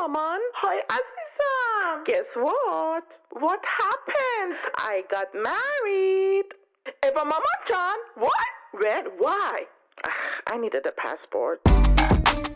Maman. Hi, Aziza. Guess what? What happened? I got married. Eva Mama John? What? When? Why? I needed a passport.